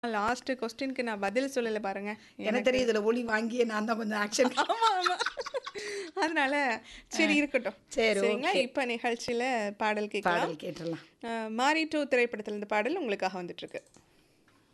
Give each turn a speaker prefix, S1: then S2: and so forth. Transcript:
S1: Last கொஸ்டினுக்கு நான் பதில் சொல்லல பாருங்க.
S2: எனக்கு தெரியும் இதில் ஒளி வாங்கியே நான் தான் கொஞ்சம் ஆக்ஷன்.
S1: ஆமா, ஆமா. அதனால சரி இருக்கட்டும்.
S2: சரி,
S1: சரிங்களா?
S2: ஓகே.
S1: இப்ப நிகழ்ச்சியில பாடல் கேட்கலாம்.
S2: பாடல் கேட்டுடலாம்.
S1: மாரி 2 திரைப்படத்துல இந்த பாடல் உங்களுக்காக வந்துட்டு இருக்கு.